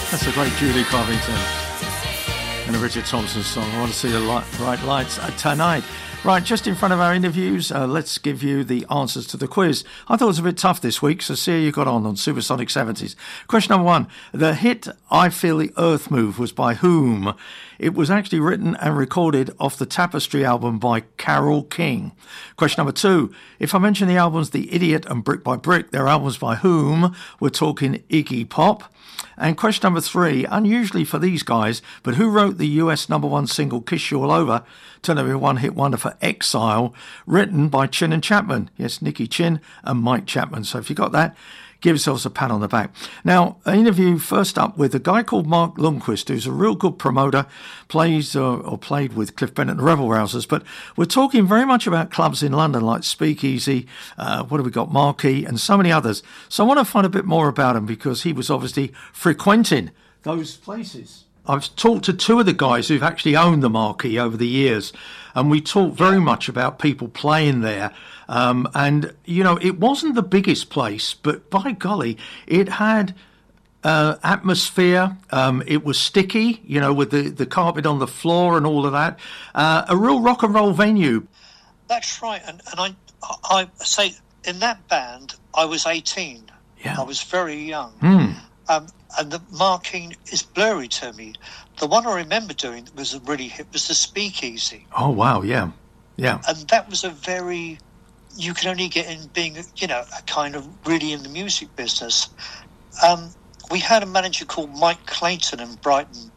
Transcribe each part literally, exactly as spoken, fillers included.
That's a great Julie Covington and a Richard Thompson song. I want to see the light, bright lights tonight. Right, just in front of our interviews, uh, let's give you the answers to the quiz. I thought it was a bit tough this week, so see how you got on on Supersonic seventies. Question number one. The hit I Feel the Earth Move was by whom? It was actually written and recorded off the Tapestry album by Carole King. Question number two. If I mention the albums The Idiot and Brick by Brick, they're albums by whom? We're talking Iggy Pop. And question number three, unusually for these guys, but who wrote the U S number one single Kiss You All Over, turned into a one-hit wonder for Exile, written by Chin and Chapman? Yes, Nicky Chin and Mike Chapman. So if you got that, give yourselves a pat on the back. Now, an interview first up with a guy called Mark Lundquist, who's a real good promoter, plays or, or played with Cliff Bennett and the Rebel Rousers. But we're talking very much about clubs in London like Speakeasy, uh, what have we got, Marquee, and so many others. So I want to find a bit more about him because he was obviously frequenting those places. I've talked to two of the guys who've actually owned the Marquee over the years, and we talked very much about people playing there. Um, and, you know, it wasn't the biggest place, but by golly, it had uh, atmosphere. Um, it was sticky, you know, with the, the carpet on the floor and all of that. Uh, a real rock and roll venue. That's right. And, and I, I say in that band, I was eighteen. Yeah. I was very young. Mm. Um, and the Marquee is blurry to me. The one I remember doing that was a really hit was the Speakeasy. Oh, wow, yeah, yeah. And that was a very, you can only get in being, you know, a kind of really in the music business. Um, we had a manager called Mike Clayton in Brighton,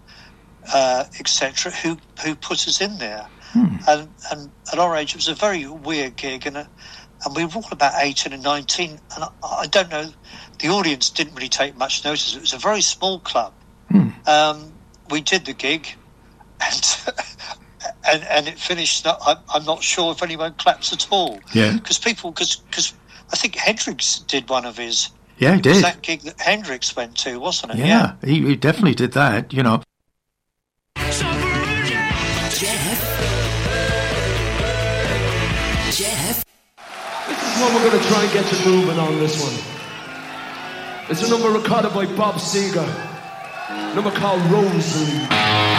uh, et cetera, who, who put us in there. Hmm. And, and at our age, it was a very weird gig, and a, and we were all about eighteen and nineteen, and I, I don't know, the audience didn't really take much notice. It was a very small club. Hmm. Um, we did the gig, and and, and it finished. I'm, I'm not sure if anyone claps at all. Yeah. Because people, because I think Hendrix did one of his. Yeah, he it was did. that gig that Hendrix went to, wasn't it? Yeah, yeah. He, he definitely did that, you know. Jeff. This is what we're going to try and get you moving on this one. It's a number recorded by Bob Seger. A number called Rosalie.